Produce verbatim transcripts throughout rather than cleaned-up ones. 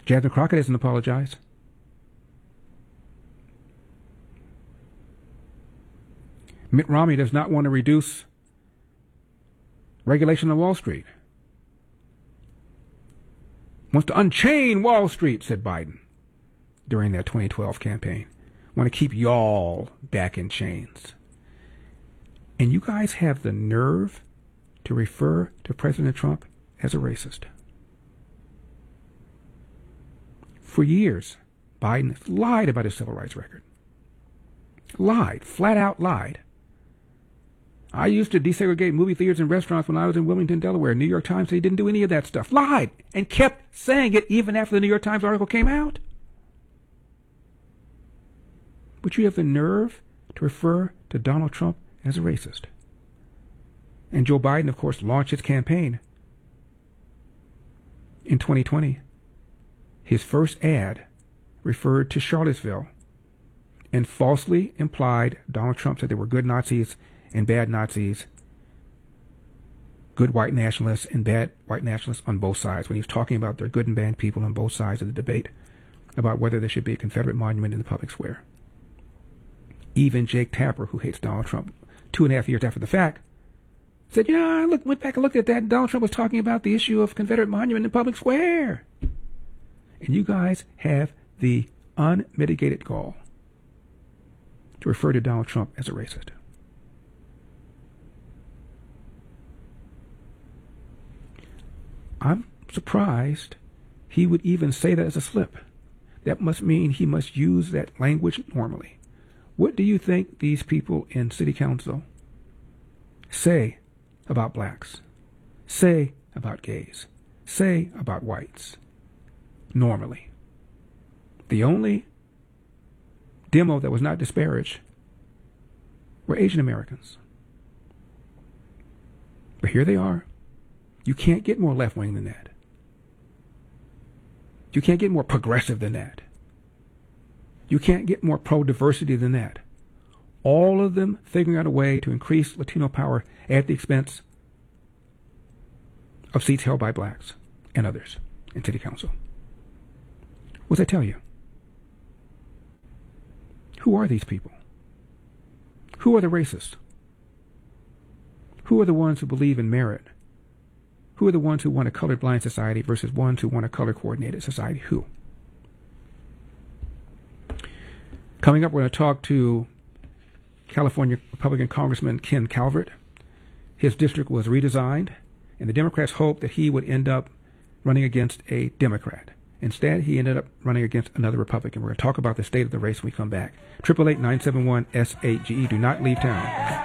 Jasmine Crockett hasn't apologized. Mitt Romney does not want to reduce regulation on Wall Street. Wants to unchain Wall Street, said Biden during that twenty twelve campaign. Want to keep y'all back in chains. And you guys have the nerve to refer to President Trump as a racist. For years, Biden lied about his civil rights record. Lied, flat out lied. I used to desegregate movie theaters and restaurants when I was in Wilmington, Delaware. New York Times said he didn't do any of that stuff. Lied and kept saying it even after the New York Times article came out. But you have the nerve to refer to Donald Trump as a racist. And Joe Biden, of course, launched his campaign in twenty twenty. His first ad referred to Charlottesville and falsely implied Donald Trump said there were good Nazis and bad Nazis, good white nationalists and bad white nationalists on both sides, when he was talking about there are good and bad people on both sides of the debate about whether there should be a Confederate monument in the public square. Even Jake Tapper, who hates Donald Trump, two and a half years after the fact, said, yeah, I look, went back and looked at that, and Donald Trump was talking about the issue of Confederate monument in the public square. And you guys have the unmitigated gall to refer to Donald Trump as a racist. I'm surprised he would even say that as a slip. That must mean he must use that language normally. What do you think these people in city council say about blacks, say about gays, say about whites normally? The only demo that was not disparaged were Asian Americans. But here they are. You can't get more left-wing than that. You can't get more progressive than that. You can't get more pro-diversity than that. All of them figuring out a way to increase Latino power at the expense of seats held by blacks and others in city council. What does that tell you? Who are these people? Who are the racists? Who are the ones who believe in merit? Who are the ones who want a colorblind society versus ones who want a color-coordinated society? Who? Coming up, we're going to talk to California Republican Congressman Ken Calvert. His district was redesigned, and the Democrats hoped that he would end up running against a Democrat. Instead, he ended up running against another Republican. We're going to talk about the state of the race when we come back. eight eight eight, nine seven one, S eight G E. Do not leave town.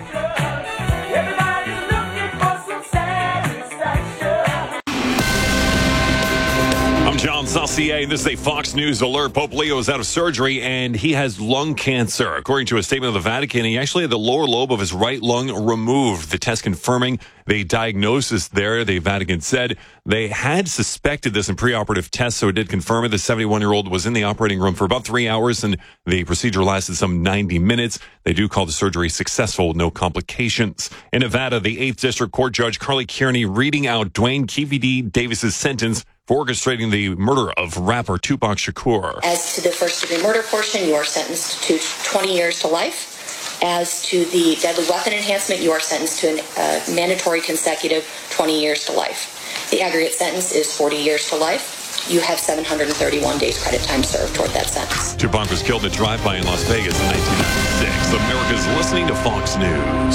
I'm John Saucier. This is a Fox News alert. Pope Leo is out of surgery, and he has lung cancer. According to a statement of the Vatican, he actually had the lower lobe of his right lung removed. The test confirming the diagnosis there, the Vatican said they had suspected this in preoperative tests, so it did confirm it. The seventy-one-year-old was in the operating room for about three hours, and the procedure lasted some ninety minutes. They do call the surgery successful with no complications. In Nevada, the eighth District Court Judge Carly Kearney reading out Dwayne Keefe D. Davis's sentence for orchestrating the murder of rapper Tupac Shakur. As to the first-degree murder portion, you are sentenced to twenty years to life. As to the deadly weapon enhancement, you are sentenced to a uh, mandatory consecutive twenty years to life. The aggregate sentence is forty years to life. You have seven hundred thirty-one days credit time served toward that sentence. Tupac was killed in a drive-by in Las Vegas in nineteen ninety-six. America's listening to Fox News.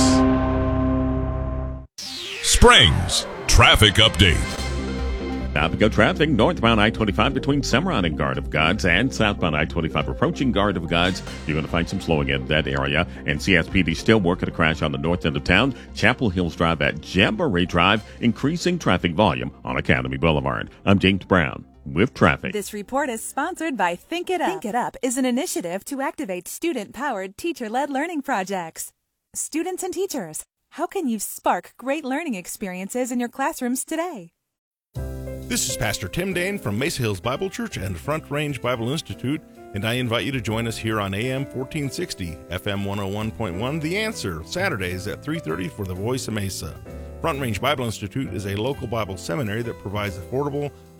Springs Traffic Update. Topical traffic, northbound I twenty-five between Cimarron and Guard of Gods, and southbound I twenty-five approaching Guard of Gods. You're going to find some slowing in that area. And C S P D still working a crash on the north end of town, Chapel Hills Drive at Jamboree Drive, increasing traffic volume on Academy Boulevard. I'm James Brown with traffic. This report is sponsored by Think It Up. Think It Up is an initiative to activate student-powered, teacher-led learning projects. Students and teachers, how can you spark great learning experiences in your classrooms today? This is Pastor Tim Dane from Mesa Hills Bible Church and Front Range Bible Institute, and I invite you to join us here on A M fourteen sixty, F M one oh one point one, The Answer, Saturdays at three thirty for the Voice of Mesa. Front Range Bible Institute is a local Bible seminary that provides affordable,